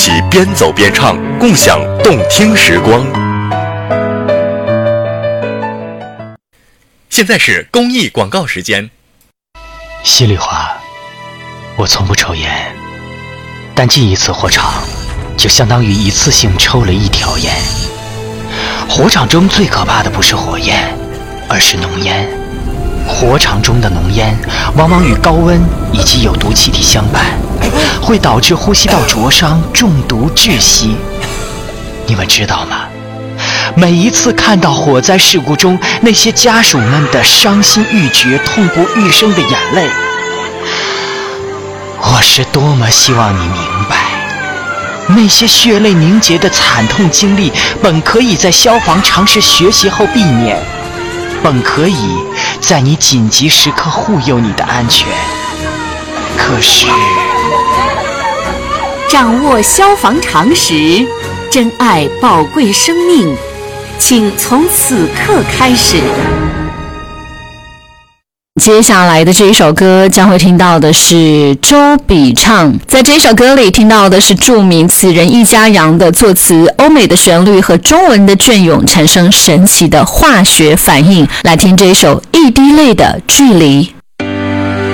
起边走边唱，共享动听时光。现在是公益广告时间。 稀里话，我从不抽烟，但进一次火场就相当于一次性抽了一条烟。火场中最可怕的不是火焰，而是浓烟。火场中的浓烟往往与高温以及有毒气体相伴，会导致呼吸道灼伤、中毒窒息。你们知道吗？每一次看到火灾事故中那些家属们的伤心欲绝、痛不欲生的眼泪，我是多么希望你明白，那些血泪凝结的惨痛经历本可以在消防常识学习后避免，本可以在你紧急时刻护佑你的安全。可是掌握消防常识，珍爱宝贵生命，请从此刻开始。 接下来的这一首歌将会听到的是周笔畅，在这一首歌里听到的是著名词人易家扬的作词，欧美的旋律和中文的隽永产生神奇的化学反应。来听这一首一滴泪的距离。